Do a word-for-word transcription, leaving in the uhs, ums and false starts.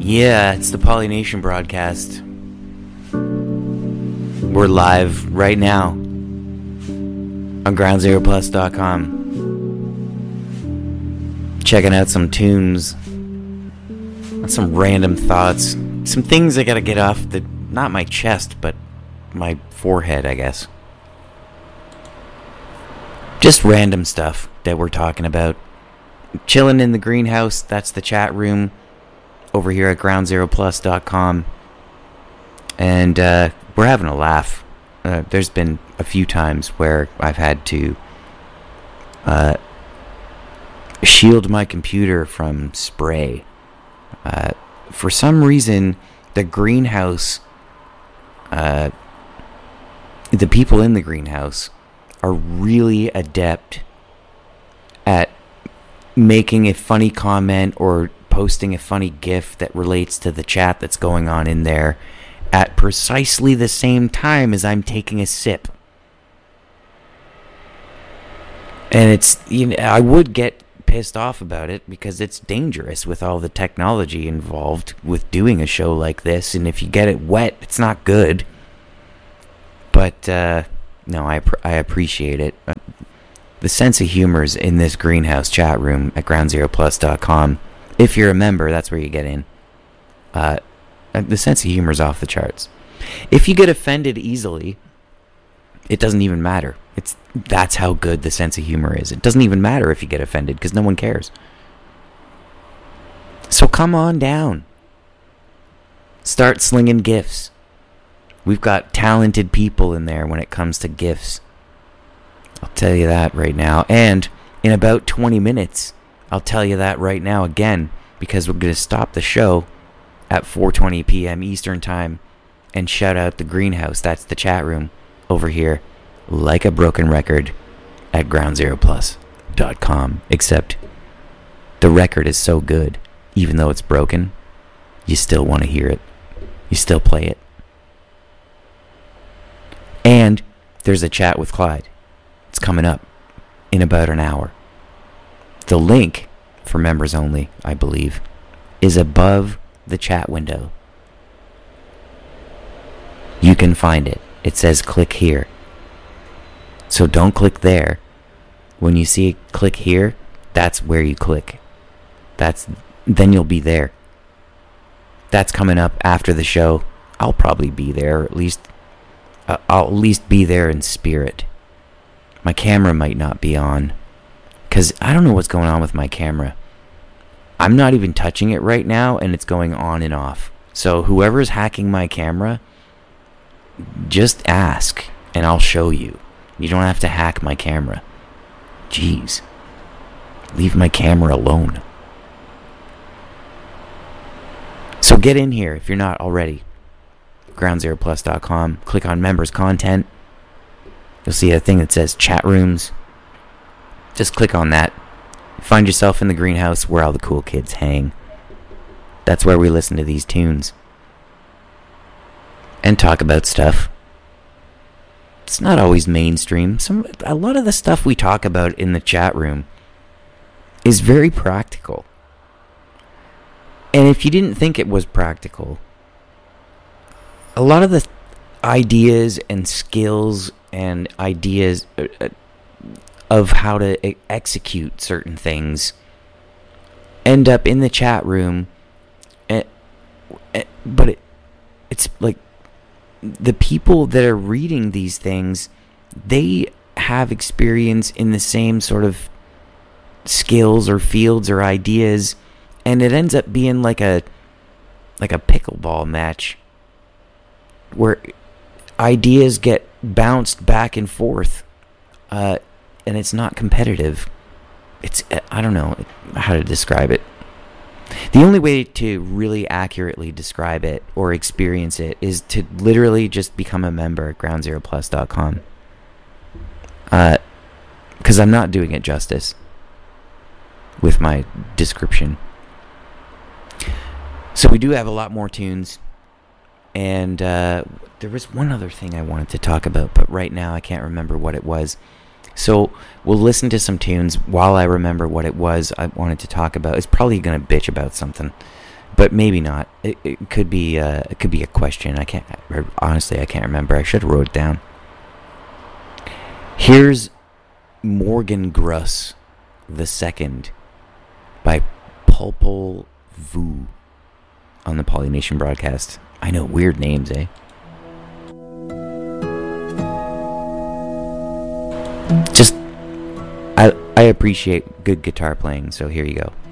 Yeah, it's the Polynation broadcast. We're live right now on ground zero plus dot com. Checking out some tunes, some random thoughts, some things I gotta get off the, not my chest, but my forehead, I guess. Just random stuff that we're talking about. Chilling in the greenhouse, that's the chat room over here at ground zero plus dot com. And uh, we're having a laugh. Uh, there's been a few times where I've had to uh, shield my computer from spray. Uh, for some reason, the greenhouse, uh, the people in the greenhouse are really adept at making a funny comment or posting a funny GIF that relates to the chat that's going on in there at precisely the same time as I'm taking a sip. And it's, you know, I would get pissed off about it because it's dangerous with all the technology involved with doing a show like this, and if you get it wet, it's not good. But uh, no, I I appreciate it. The sense of humor is in this greenhouse chat room at ground zero plus dot com. If you're a member, that's where you get in. Uh, the sense of humor is off the charts. If you get offended easily, it doesn't even matter. It's that's how good the sense of humor is. It doesn't even matter if you get offended because no one cares. So come on down. Start slinging gifts. We've got talented people in there when it comes to gifts. I'll tell you that right now. And in about twenty minutes, I'll tell you that right now again, because we're going to stop the show at four twenty p.m. Eastern Time and shout out the greenhouse. That's the chat room over here, like a broken record at ground zero plus dot com. Except the record is so good, even though it's broken, you still want to hear it. You still play it. And there's a chat with Clyde. It's coming up in about an hour. The link, for members only, I believe, is above the chat window. You can find it. It says click here. So don't click there. When you see it, click here, that's where you click. That's then you'll be there. That's coming up after the show. I'll probably be there, or at least uh, I'll at least be there in spirit. My camera might not be on, because I don't know what's going on with my camera. I'm not even touching it right now, and it's going on and off. So whoever's hacking my camera, just ask, and I'll show you. You don't have to hack my camera. Jeez. Leave my camera alone. So get in here if you're not already. ground zero plus dot com. Click on members content. You'll see a thing that says chat rooms. Just click on that. Find yourself in the greenhouse where all the cool kids hang. That's where we listen to these tunes. And talk about stuff. It's not always mainstream. Some, a lot of the stuff we talk about in the chat room is very practical. And if you didn't think it was practical, a lot of the ideas and skills and ideas of how to e- execute certain things end up in the chat room, and, and, but it, it's like the people that are reading these things, they have experience in the same sort of skills or fields or ideas, and it ends up being like a like a pickleball match where ideas get bounced back and forth, uh, and it's not competitive. It's, I don't know how to describe it. The only way to really accurately describe it or experience it is to literally just become a member at ground zero plus dot com. Uh, because I'm not doing it justice with my description. So we do have a lot more tunes. And uh, there was one other thing I wanted to talk about, but right now I can't remember what it was. So we'll listen to some tunes while I remember what it was I wanted to talk about. It's probably going to bitch about something, but maybe not. It, it could be. Uh, it could be a question. I can't. Honestly, I can't remember. I should have wrote it down. Here's Morgan Gruss the Second by Popol Vuh on the Polynation broadcast. I know, weird names, eh? Just, I I appreciate good guitar playing, so here you go.